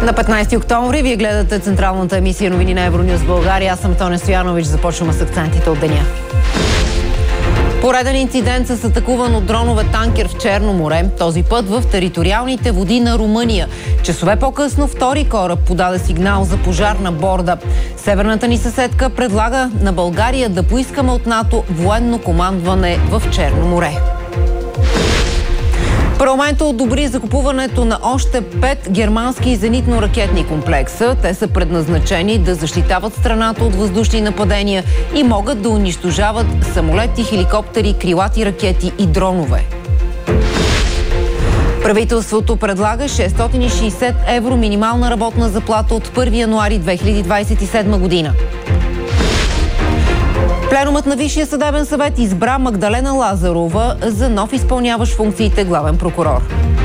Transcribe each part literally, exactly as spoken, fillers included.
На петнайсети октомври вие гледате централната емисия новини на Евронюс България. Аз съм Тоня Стоянович. Започваме с акцентите от деня. Пореден инцидент с атакуван от дронове танкер в Черно море, този път в териториалните води на Румъния. Часове по-късно втори кораб подаде сигнал за пожар на борда. Северната ни съседка предлага на България да поискаме от НАТО военно командване в Черно море. Парламентът одобри закупуването на още пет германски зенитно-ракетни комплекса. Те са предназначени да защитават страната от въздушни нападения и могат да унищожават самолети, хеликоптери, крилати ракети и дронове. Правителството предлага шестстотин и шейсет евро минимална работна заплата от първи януари две хиляди двайсет и седма година. Пленумът на Висшия съдебен съвет избра Магдалена Лазарова за нов изпълняващ функциите главен прокурор.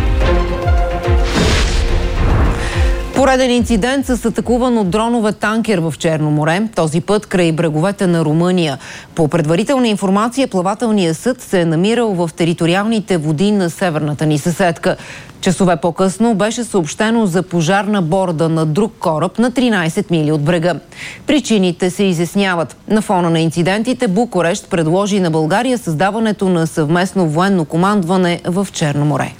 Пореден инцидент с атакуван от дронове танкер в Черно море, този път край бреговете на Румъния. По предварителна информация, плавателният съд се е намирал в териториалните води на северната ни съседка. Часове по-късно беше съобщено за пожар на борда на друг кораб на тринайсет мили от брега. Причините се изясняват. На фона на инцидентите Букурещ предложи на България създаването на съвместно военно командване в Черно море.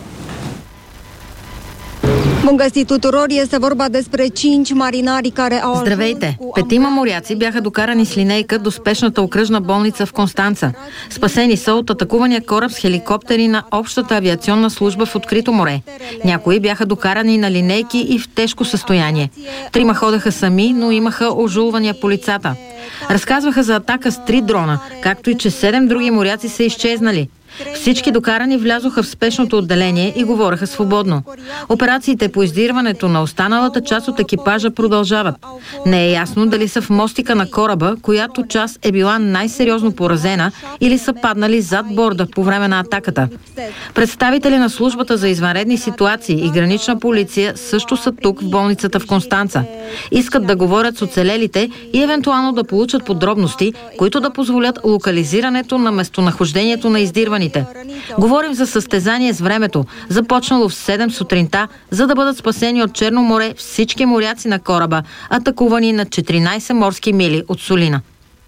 Bun găsit tuturor, este vorba despre cinci marinari care au... Здравейте! Петима моряци бяха докарани с линейка до спешната окръжна болница в Констанца. Спасени са от атакувания кораб с хеликоптери на Общата авиационна служба в открито море. Някои бяха докарани на линейки и в тежко състояние. Трима ходеха сами, но имаха ожулвания по лицата. Разказваха за атака с три дрона, както и че седем други моряци са изчезнали. Всички докарани влязоха в спешното отделение и говореха свободно. Операциите по издирването на останалата част от екипажа продължават. Не е ясно дали са в мостика на кораба, която част е била най-сериозно поразена, или са паднали зад борда по време на атаката. Представители на службата за извънредни ситуации и гранична полиция също са тук в болницата в Констанца. Искат да говорят с оцелелите и евентуално да получат подробности, които да позволят локализирането на местонахождението на издирването. Говорим за състезание с времето, започнало в седем сутринта, за да бъдат спасени от Черно море всички моряци на кораба, атакувани на четиринайсет морски мили от Солина.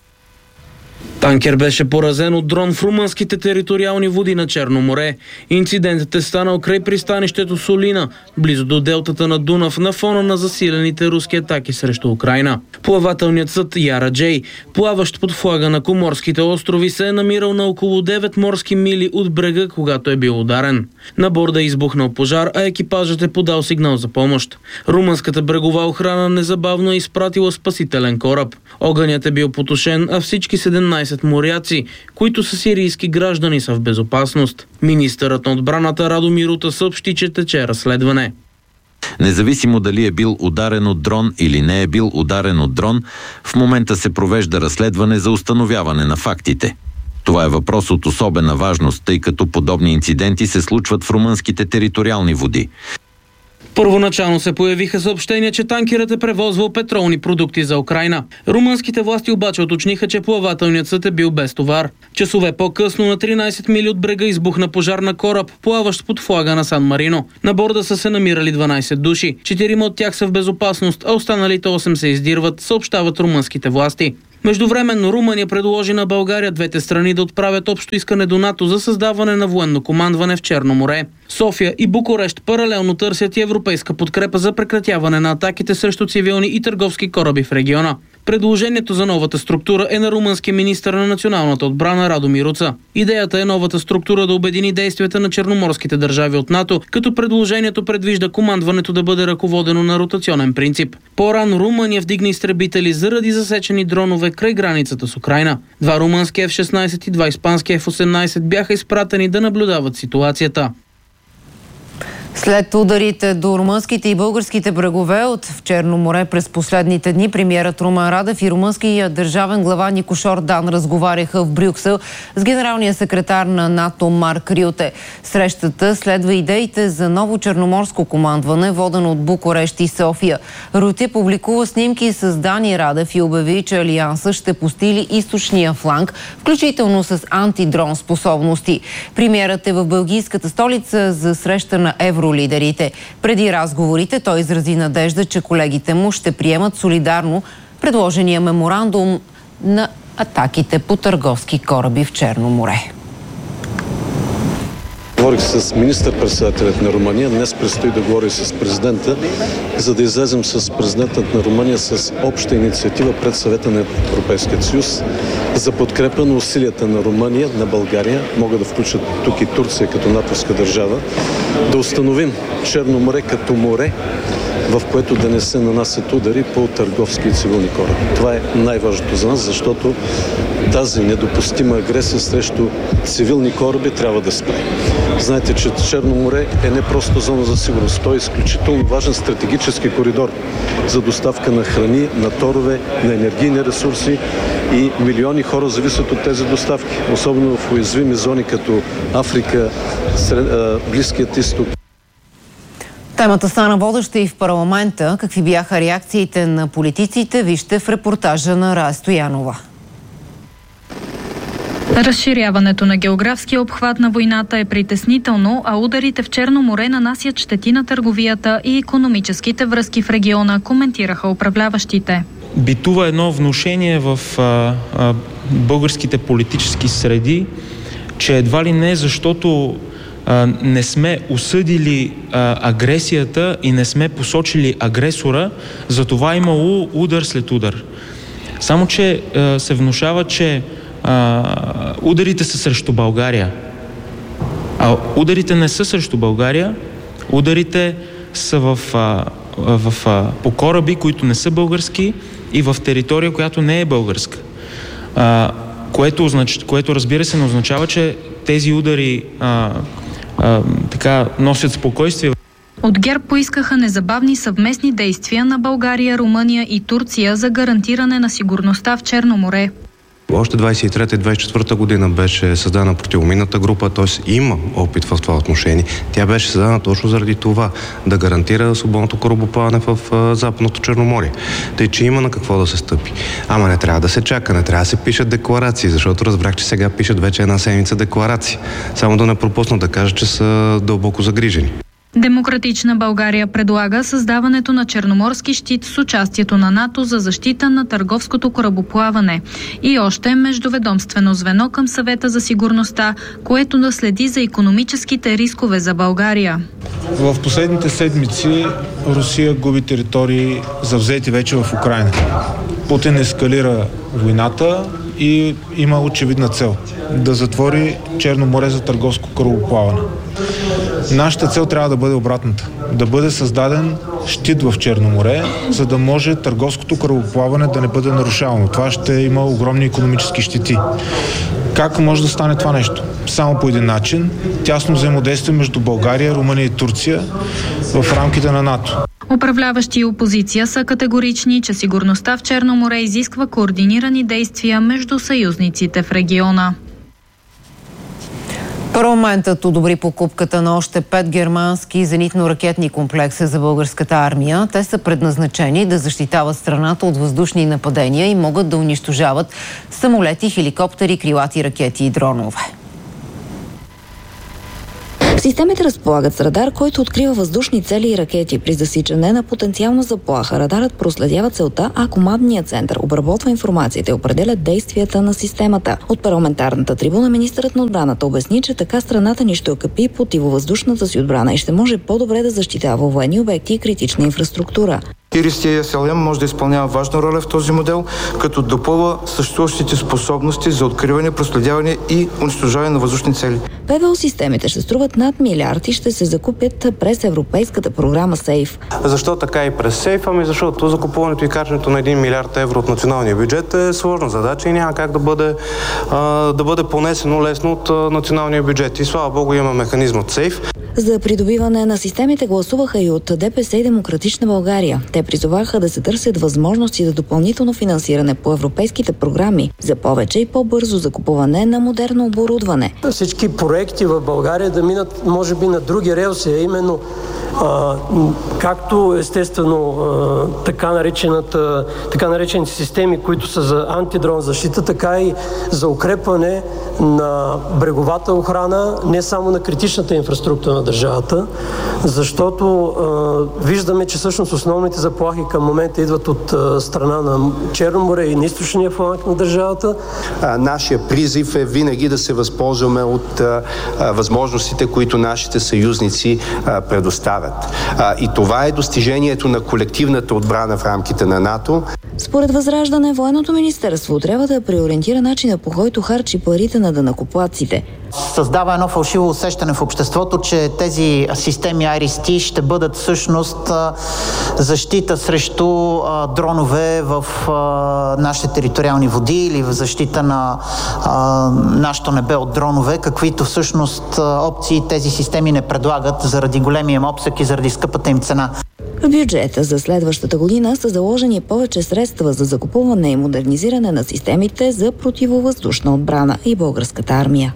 Танкер беше поразен от дрон в румънските териториални води на Черно море. Инцидентът е станал край пристанището Солина, близо до делтата на Дунав, на фона на засилените руски атаки срещу Украйна. Плавателният съд Яра Джей, плаващ под флага на Коморските острови, се е намирал на около девет морски мили от брега, когато е бил ударен. На борда е избухнал пожар, а екипажът е подал сигнал за помощ. Румънската брегова охрана незабавно е изпратила спасителен кораб. Огънят е бил потушен, а всички седемнайсет моряци, които са сирийски граждани, са в безопасност. Министърът на отбраната Радомир Рута съобщи, че тече разследване. Независимо дали е бил ударен от дрон или не е бил ударен от дрон, в момента се провежда разследване за установяване на фактите. Това е въпрос от особена важност, тъй като подобни инциденти се случват в румънските териториални води. Първоначално се появиха съобщения, че танкерът е превозвал петролни продукти за Украйна. Румънските власти обаче уточниха, че плавателният съд е бил без товар. Часове по-късно на тринайсет мили от брега избухна пожар на кораб, плаващ под флага на Сан Марино. На борда са се намирали дванайсет души. Четирима от тях са в безопасност, а останалите осем се издирват, съобщават румънските власти. Междувременно Румъния предложи на България двете страни да отправят общо искане до НАТО за създаване на военно командване в Черно море. София и Букурещ паралелно търсят и европейска подкрепа за прекратяване на атаките срещу цивилни и търговски кораби в региона. Предложението за новата структура е на румънския министър на националната отбрана Радомир Рута. Идеята е новата структура да обедини действията на черноморските държави от НАТО, като предложението предвижда командването да бъде ръководено на ротационен принцип. По-рано Румъния вдигна изтребители заради засечени дронове край границата с Украйна. Два румънски Еф шестнайсет и два испански Еф осемнайсет бяха изпратени да наблюдават ситуацията. След ударите до румънските и българските брегове от в Черно море през последните дни, премиерът Румен Радев и румънския държавен глава Никош Ордан разговаряха в Брюксел с генералния секретар на НАТО Марк Рюте. Срещата следва идеите за ново черноморско командване, водено от Букурещ и София. Рюте публикува снимки с Дани Радев и обяви, че Алианса ще постили източния фланг, включително с антидрон способности. Премиерът е в белгийската столица за среща на на евролидерите. Преди разговорите той изрази надежда, че колегите му ще приемат солидарно предложения меморандум на атаките по търговски кораби в Черно море. Говорих с министър-председателят на Румъния. Днес предстои да говоря с президента, за да излезем с президентът на Румъния с обща инициатива пред Съвета на Европейския съюз за подкрепа на усилията на Румъния, на България, могат да включат тук и Турция като натовска държава, да установим Черно море като море, в което да не се нанасят удари по търговски и цивилни кораби. Това е най-важното за нас, защото тази недопустима агресия срещу цивилни кораби трябва да спре. Знаете, че Черно море е не просто зона за сигурност, той е изключително важен стратегически коридор за доставка на храни, на торове, на енергийни ресурси и милиони хора зависят от тези доставки, особено в уязвими зони като Африка, Близкият изток. Темата стана водеща и в парламента. Какви бяха реакциите на политиците, вижте в репортажа на Рая Стоянова. Разширяването на географския обхват на войната е притеснително, а ударите в Черно море нанасят щети на търговията и икономическите връзки в региона, коментираха управляващите. Битува едно внушение в а, а, българските политически среди, че едва ли не защото а, не сме осъдили а, агресията и не сме посочили агресора, затова имало удар след удар. Само че а, се внушава, че а, ударите са срещу България. А ударите не са срещу България, ударите са в, а, в, а, по кораби, които не са български и в територия, която не е българска. А, което, означ... което разбира се не означава, че тези удари а, а, така носят спокойствие. От ГЕРБ поискаха незабавни съвместни действия на България, Румъния и Турция за гарантиране на сигурността в Черно море. Още двадесет и трета и двадесет и четвърта година беше създана противоминната група, т.е. има опит в това отношение. Тя беше създана точно заради това, да гарантира свободното корабоплаване в Западното Черноморие. Тъй, че има на какво да се стъпи. Ама не трябва да се чака, не трябва да се пишат декларации, защото разбрах, че сега пишат вече една седмица декларации. Само да не пропуснат да кажат, че са дълбоко загрижени. Демократична България предлага създаването на черноморски щит с участието на НАТО за защита на търговското корабоплаване и още междуведомствено звено към Съвета за сигурността, което да следи за икономическите рискове за България. В последните седмици Русия губи територии завзети вече в Украйна. Путин ескалира войната и има очевидна цел – да затвори Черно море за търговско корабоплаване. Нашата цел трябва да бъде обратната. Да бъде създаден щит в Черно море, за да може търговското корабоплаване да не бъде нарушавано. Това ще има огромни икономически щети. Как може да стане това нещо? Само по един начин. Тясно взаимодействие между България, Румъния и Турция в рамките на НАТО. Управляващи и опозиция са категорични, че сигурността в Черно море изисква координирани действия между съюзниците в региона. Парламентът одобри покупката на още пет германски зенитно-ракетни комплекса за българската армия. Те са предназначени да защитават страната от въздушни нападения и могат да унищожават самолети, хеликоптери, крилати ракети и дронове. Системите разполагат с радар, който открива въздушни цели и ракети. При засичане на потенциална заплаха радарът проследява целта, а командният център обработва информацията и определя действията на системата. От парламентарната трибуна министърът на отбраната обясни, че така страната ни ще окъпи противовъздушната си отбрана и ще може по-добре да защитава военни обекти и критична инфраструктура. Ирис Ес Ел Ем може да изпълнява важна роля в този модел, като допълва съществуващите способности за откриване, проследяване и унищожаване на въздушни цели. ПВО системите ще струват над милиард и ще се закупят през европейската програма Сейф. Защо така и през Сейф? Ами защото закупуването и качването на един милиард евро от националния бюджет е сложна задача и няма как да бъде, а, да бъде понесено лесно от а, националния бюджет. И слава Богу има механизм от Сейф. За придобиване на системите гласуваха и от ДПС и Демократична България. Те призоваха да се търсят възможности за допълнително финансиране по европейските програми за повече и по-бързо закупуване на модерно оборудване. Всички проекти в България да минат, може би, на други релси, а именно а, както естествено а, така, наречената, така наречените системи, които са за антидрон защита, така и за укрепване на бреговата охрана, не само на критичната инфраструктура на държавата, защото а, виждаме, че всъщност основните заплахи към момента идват от а, страна на Черно море и на източния фланг на държавата. А, нашия призив е винаги да се възползваме от а, а, възможностите, които нашите съюзници а, предоставят. А, и това е достижението на колективната отбрана в рамките на НАТО. Според Възраждане, Военното министерство трябва да преориентира начина, по който харчи парите на данъкоплатците. Създава едно фалшиво усещане в обществото, че тези системи Ай Ар Ес Ти ще бъдат всъщност защита срещу а, дронове в а, нашите териториални води или в защита на а, нашето небе от дронове, каквито всъщност а, опции тези системи не предлагат заради големия им обсък и заради скъпата им цена. В бюджета за следващата година са заложени повече средства за закупуване и модернизиране на системите за противовъздушна отбрана и българската армия.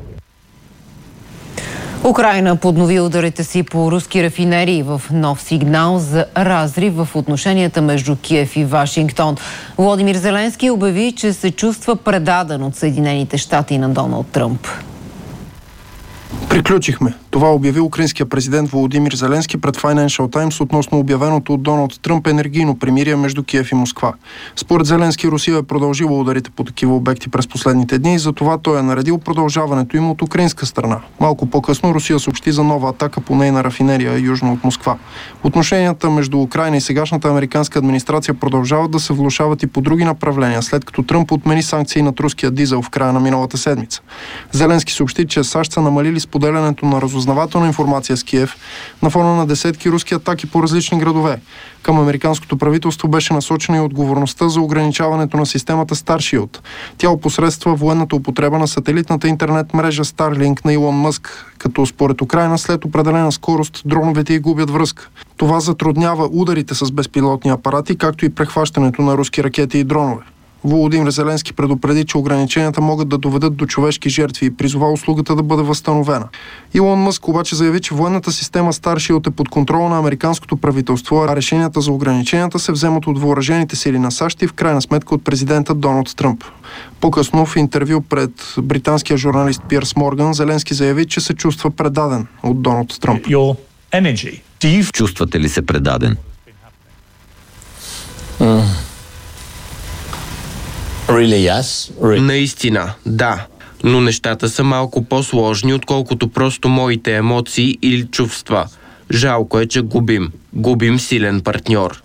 Украйна поднови ударите си по руски рафинерии в нов сигнал за разрив в отношенията между Киев и Вашингтон. Володимир Зеленски обяви, че се чувства предаден от Съединените щати на Доналд Тръмп. Приключихме. Това обяви украинския президент Володимир Зеленски пред Financial Times относно обявеното от Доналд Тръмп енергийно примирие между Киев и Москва. Според Зеленски, Русия е продължила ударите по такива обекти през последните дни и затова той е наредил продължаването им от украинска страна. Малко по-късно Русия съобщи за нова атака по нейна рафинерия южно от Москва. Отношенията между Украйна и сегашната американска администрация продължават да се влошават и по други направления, след като Тръмп отмени санкции над руския дизел в края на миналата седмица. Зеленски съобщи, че САЩ са намалили споделянето на разузнавателна информация с Киев на фона на десетки руски атаки по различни градове. Към американското правителство беше насочена и отговорността за ограничаването на системата Starship. Тя опосредства военната употреба на сателитната интернет мрежа Starlink на Илон Мъск, като според Украйна след определена скорост дроновете й губят връзка. Това затруднява ударите с безпилотни апарати, както и прехващането на руски ракети и дронове. Володимир Зеленски предупреди, че ограниченията могат да доведат до човешки жертви и призова услугата да бъде възстановена. Илон Мъск обаче заяви, че военната система Starship е под контрола на американското правителство, а решенията за ограниченията се вземат от въоръжените сили на САЩ и в крайна сметка от президента Доналд Тръмп. По-късно в интервю пред британския журналист Пирс Морган, Зеленски заяви, че се чувства предаден от Доналд Тръмп. Чувствате ли се предаден? Mm. Really, yes? Really. Наистина, да. Но нещата са малко по-сложни, отколкото просто моите емоции или чувства. Жалко е, че губим. Губим силен партньор.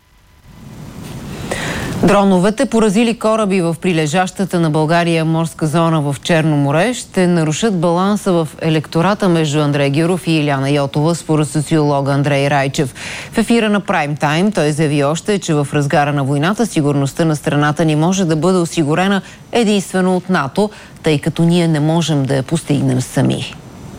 Дроновете, поразили кораби в прилежащата на България морска зона в Черно море, ще нарушат баланса в електората между Андрей Гюров и Иляна Йотова, според социолога Андрей Райчев. В ефира на Прайм Тайм той заяви още, че в разгара на войната сигурността на страната ни може да бъде осигурена единствено от НАТО, тъй като ние не можем да я постигнем сами.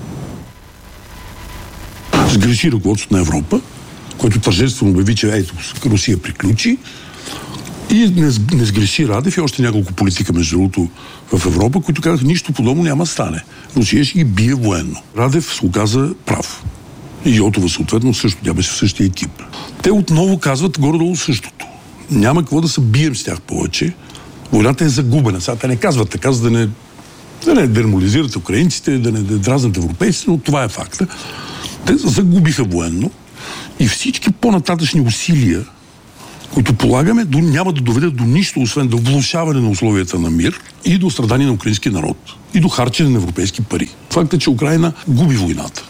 Сгреши ръководството на Европа, който тържествено обяви, че ето, Русия приключи. И не, не сгреши Радев и още няколко политика, между другото, в Европа, които казаха, нищо подобно няма стане. Русия ще ги бие военно. Радев се оказа прав. И Йотова съответно също, тя беше в същия екип. Те отново казват горе-долу същото. Няма какво да се бием с тях повече. Войната е загубена. Сега те не казват така, за да не, да не дермализират украинците, да не дразнат европейците, но това е факта. Те загубиха военно и всички по-нататъчни усилия, които полагаме, няма да доведат до нищо, освен до влошаване на условията на мир и до страдание на украинския народ. И до харчене на европейски пари. Факт е, че Украйна губи войната.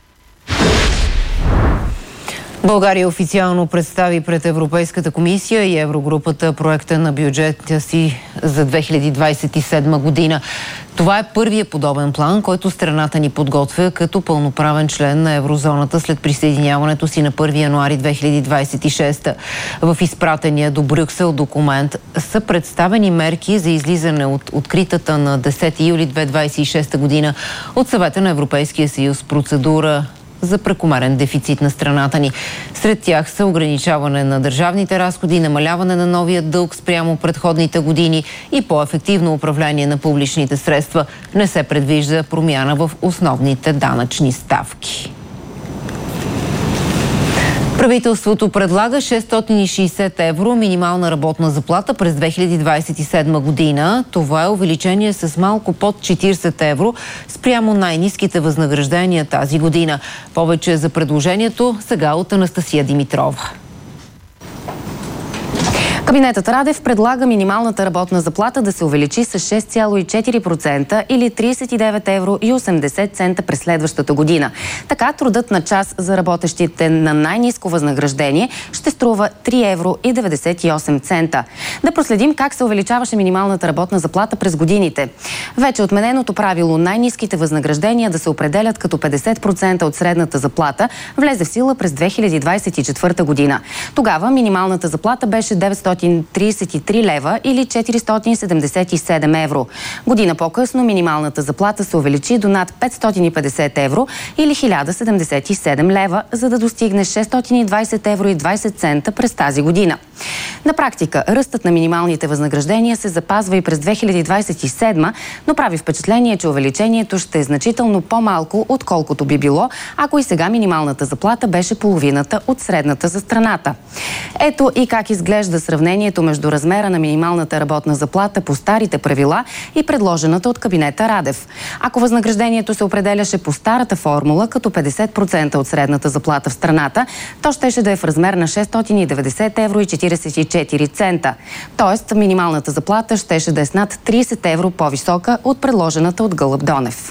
България официално представи пред Европейската комисия и Еврогрупата проекта на бюджета си за две хиляди двадесет и седма година. Това е първият подобен план, който страната ни подготвя като пълноправен член на еврозоната след присъединяването си на първи януари две хиляди двадесет и шеста. В изпратения до Брюксел документ са представени мерки за излизане от откритата на десети юли две хиляди двадесет и шеста година от Съвета на Европейския съюз процедура за прекомерен дефицит на страната ни. Сред тях са ограничаване на държавните разходи, намаляване на новия дълг спрямо предходните години и по-ефективно управление на публичните средства. Не се предвижда промяна в основните данъчни ставки. Правителството предлага шестстотин и шейсет евро минимална работна заплата през две хиляди двадесет и седма година. Това е увеличение с малко под четиридесет евро спрямо най-ниските възнаграждения тази година. Повече за предложението сега от Анастасия Димитрова. Кабинетът Радев предлага минималната работна заплата да се увеличи с шест цяло и четири процента или тридесет и девет евро и осемдесет цента през следващата година. Така трудът на час за работещите на най-ниско възнаграждение ще струва три евро и деветдесет и осем цента. Да проследим как се увеличаваше минималната работна заплата през годините. Вече отмененото правило най-ниските възнаграждения да се определят като петдесет процента от средната заплата влезе в сила през две хиляди двадесет и четвърта година. Тогава минималната заплата беше деветстотин тридесет и три лева или четиристотин седемдесет и седем евро. Година по-късно минималната заплата се увеличи до над петстотин и петдесет евро или хиляда седемдесет и седем лева, за да достигне шестстотин и двадесет евро и двадесет цента през тази година. На практика, ръстът на минималните възнаграждения се запазва и през две хиляди двадесет и седма, но прави впечатление, че увеличението ще е значително по-малко, отколкото би било, ако и сега минималната заплата беше половината от средната за страната. Ето и как изглежда сравнението между размера на минималната работна заплата по старите правила и предложената от кабинета Радев. Ако възнаграждението се определяше по старата формула като петдесет процента от средната заплата в страната, то щеше да е в размер на шестстотин и деветдесет евро и четиридесет и четири цента. Тоест, минималната заплата щеше да е с над тридесет евро по-висока от предложената от Гълъб Донев.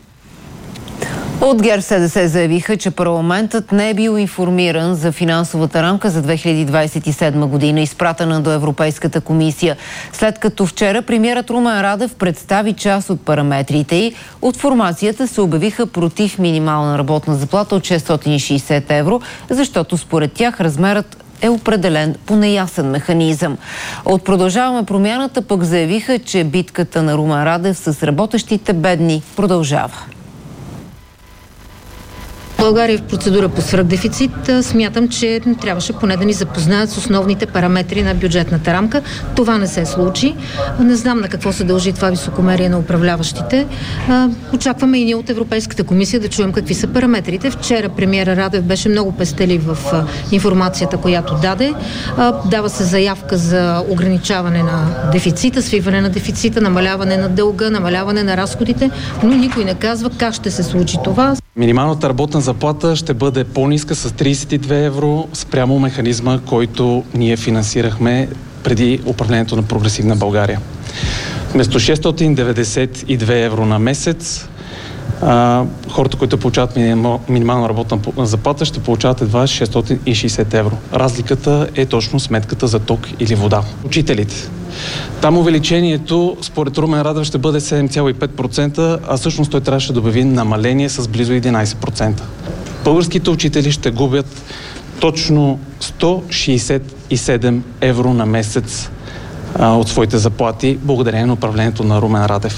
От ГЕРБ-СДС заявиха, че парламентът не е бил информиран за финансовата рамка за две хиляди двадесет и седма година, изпратена до Европейската комисия. След като вчера премиерът Румен Радев представи част от параметрите й, от формацията се обявиха против минимална работна заплата от шестстотин и шейсет евро, защото според тях размерът е определен по неясен механизъм. От Продължаваме промяната пък заявиха, че битката на Румен Радев с работещите бедни продължава. България е в процедура по свръхдефицит. Смятам, че трябваше поне да ни запознаят с основните параметри на бюджетната рамка. Това не се случи. Не знам на какво се дължи това високомерие на управляващите. Очакваме и ние от Европейската комисия да чуем какви са параметрите. Вчера премиера Радев беше много пестелив в информацията, която даде. Дава се заявка за ограничаване на дефицита, свиване на дефицита, намаляване на дълга, намаляване на разходите, но никой не казва как ще се случи това. Минималната работна заплата ще бъде по-ниска с тридесет и две евро спрямо механизма, който ние финансирахме преди управлението на Прогресивна България. Вместо шестстотин деветдесет и две евро на месец, а, хората, които получават минимална работна заплата, ще получават едва шестстотин и шейсет евро. Разликата е точно сметката за ток или вода. Учителите. Там увеличението според Румен Радев ще бъде седем цяло и пет процента, а всъщност той трябваше да обяви намаление с близо единадесет процента. Българските учители ще губят точно сто шейсет и седем евро на месец а, от своите заплати, благодарение на управлението на Румен Радев.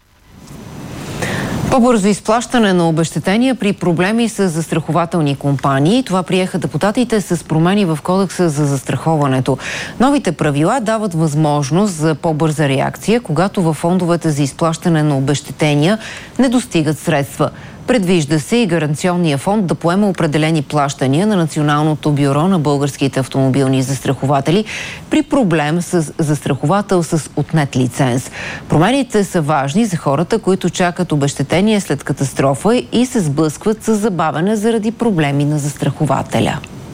По-бързо изплащане на обезщетения при проблеми с застрахователни компании. Това приеха депутатите с промени в Кодекса за застраховането. Новите правила дават възможност за по-бърза реакция, когато във фондовете за изплащане на обезщетения не достигат средства. Предвижда се и гаранционния фонд да поема определени плащания на Националното бюро на българските автомобилни застрахователи при проблем с застраховател с отнет лиценз. Промените са важни за хората, които чакат обезщетение след катастрофа и се сблъскват с забавяне заради проблеми на застрахователя.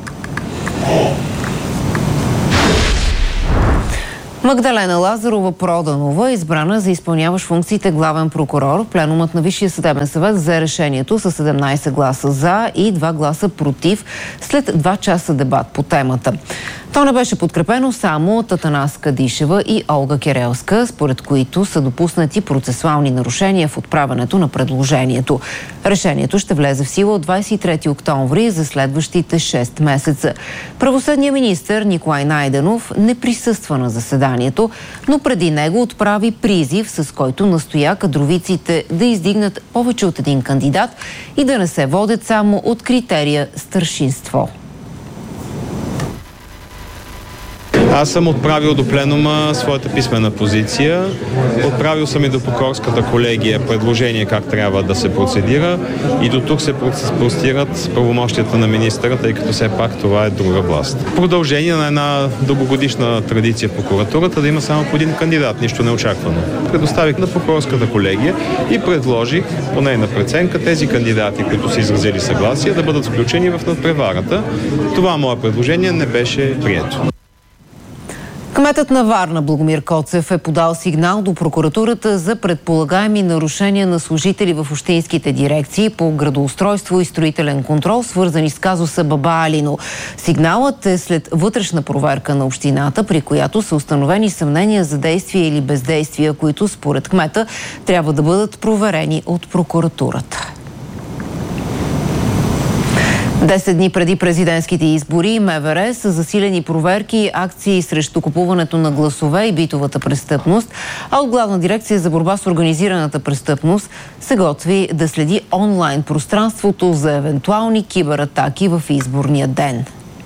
Магдалена Лазарова-Проданова е избрана за изпълняващ функциите главен прокурор. Пленумът на Висшия съдебен съвет взе решението с седемнадесет гласа за и два гласа против след два часа дебат по темата. То не беше подкрепено само от Атанас Кадишева и Олга Керелска, според които са допуснати процесуални нарушения в отправянето на предложението. Решението ще влезе в сила от двадесет и трети октомври за следващите шест месеца. Правосъдният министър Николай Найденов не присъства на заседанието, но преди него отправи призив, с който настоя кадровиците да издигнат повече от един кандидат и да не се водят само от критерия старшинство. Аз съм отправил до пленума своята писмена позиция. Отправил съм и до Прокурорската колегия предложение как трябва да се процедира и до тук се простират правомощията на министъра, тъй като все пак това е друга власт. Продължение на една дългогодишна традиция в прокуратурата да има само по един кандидат, нищо неочаквано. Предоставих на Прокурорската колегия и предложих по нейна преценка тези кандидати, които са изразили съгласие, да бъдат включени в надпреварата. Това мое предложение не беше прието. Кметът на Варна Благомир Коцев е подал сигнал до прокуратурата за предполагаеми нарушения на служители в общинските дирекции по градоустройство и строителен контрол, свързани с казуса Баба Алино. Сигналът е след вътрешна проверка на общината, при която са установени съмнения за действия или бездействия, които според кмета трябва да бъдат проверени от прокуратурата. Десет дни преди президентските избори МВР са засилени проверки, акции срещу купуването на гласове и битовата престъпност, а от Главна дирекция за борба с организираната престъпност се готви да следи онлайн пространството за евентуални кибератаки в изборния ден.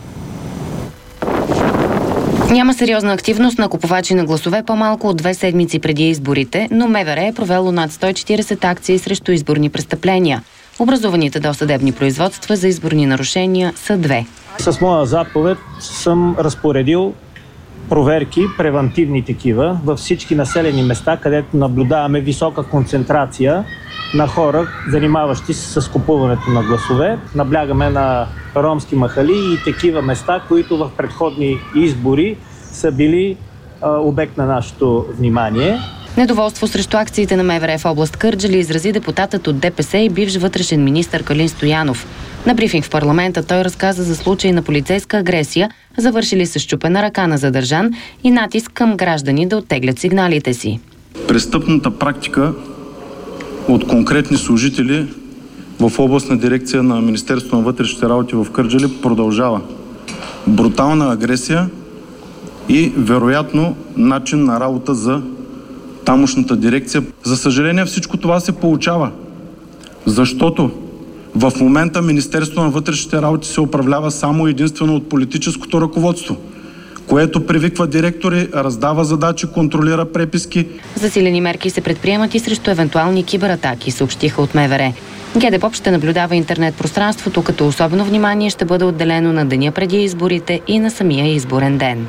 Няма сериозна активност на купувачи на гласове по-малко от две седмици преди изборите, но МВР е провело над сто и четиридесет акции срещу изборни престъпления. Образуваните досъдебни производства за изборни нарушения са две. С моя заповед съм разпоредил проверки, превантивни такива, във всички населени места, където наблюдаваме висока концентрация на хора, занимаващи се с купуването на гласове. Наблягаме на ромски махали и такива места, които в предходни избори са били а, обект на нашето внимание. Недоволство срещу акциите на МВР в област Кърджали изрази депутатът от ДПС и бивш вътрешен министър Калин Стоянов. На брифинг в парламента той разказа за случаи на полицейска агресия, завършили с счупена ръка на задържан и натиск към граждани да оттеглят сигналите си. Престъпната практика от конкретни служители в областна дирекция на Министерството на вътрешните работи в Кърджали продължава. Брутална агресия и вероятно начин на работа за тамошната дирекция. За съжаление всичко това се получава, защото в момента Министерството на вътрешните работи се управлява само единствено от политическото ръководство, което привиква директори, раздава задачи, контролира преписки. Засилени мерки се предприемат и срещу евентуални кибератаки, съобщиха от МВР. ГДБОП ще наблюдава интернет пространството, като особено внимание ще бъде отделено на деня преди изборите и на самия изборен ден.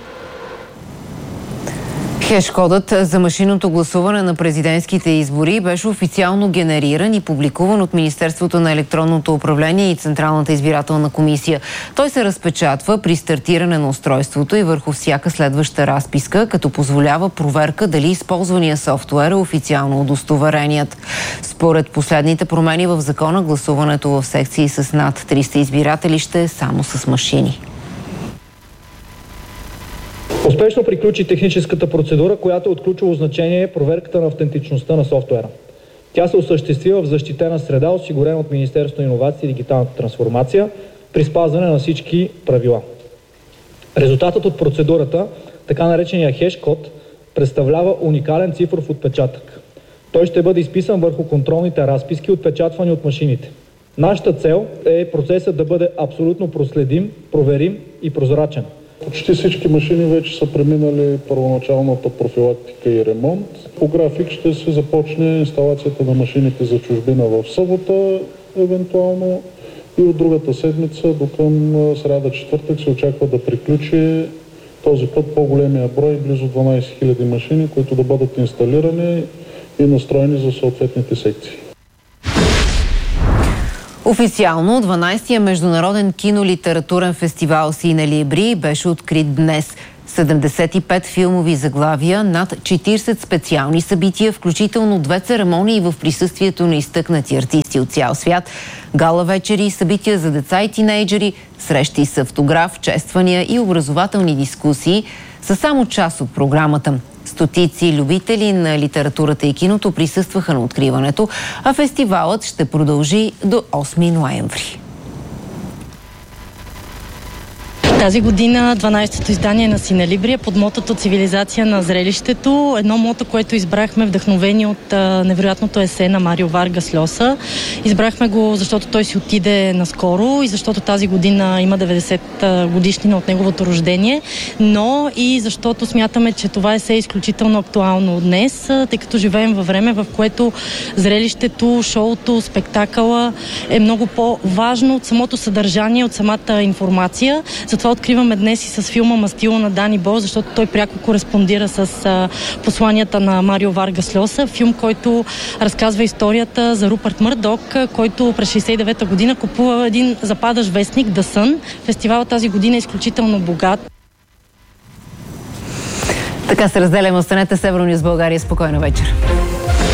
Хеш-кодът за машинното гласуване на президентските избори беше официално генериран и публикуван от Министерството на електронното управление и Централната избирателна комисия. Той се разпечатва при стартиране на устройството и върху всяка следваща разписка, като позволява проверка дали използвания софтуер е официално удостовереният. Според последните промени в закона, гласуването в секции с над триста избиратели ще е само с машини. Успешно приключи техническата процедура, която от ключово значение е проверката на автентичността на софтуера. Тя се осъществи в защитена среда, осигурена от Министерството на иновации и дигиталната трансформация, при спазване на всички правила. Резултатът от процедурата, така наречения хеш-код, представлява уникален цифров отпечатък. Той ще бъде изписан върху контролните разписки, отпечатвани от машините. Нашата цел е процесът да бъде абсолютно проследим, проверим и прозрачен. Почти всички машини вече са преминали първоначалната профилактика и ремонт. По график ще се започне инсталацията на машините за чужбина в събота, евентуално и от другата седмица до към сряда четвъртък се очаква да приключи този път по-големия брой, близо дванадесет хиляди машини, които да бъдат инсталирани и настроени за съответните секции. Официално дванадесетия международен кинолитературен фестивал Сине Либри беше открит днес. седемдесет и пет филмови заглавия, над четиридесет специални събития, включително две церемонии в присъствието на изтъкнати артисти от цял свят, гала вечери, събития за деца и тинейджери, срещи с автограф, чествания и образователни дискусии са само част от програмата. Стотици любители на литературата и киното присъстваха на откриването, а фестивалът ще продължи до осми ноември. Тази година дванадесетото издание на Синелибрия под мотото "Цивилизация на зрелището". Едно мото, което избрахме вдъхновени от а, невероятното есе на Марио Варгас Льоса. Избрахме го, защото той си отиде наскоро и защото тази година има деветдесет годишнина от неговото рождение, но и защото смятаме, че това есе е изключително актуално днес, тъй като живеем във време, в което зрелището, шоуто, спектакъла е много по-важно от самото съдържание, от самата информация. Затова откриваме днес и с филма "Мастило" на Дани Бол, защото той пряко кореспондира с а, посланията на Марио Варгас Льоса. Филм, който разказва историята за Рупърт Мърдок, който през шейсет и девета година купува един западащ вестник The Sun. Фестивалът тази година е изключително богат. Така се разделяме. Останете с Евронюс България. Спокойна вечер.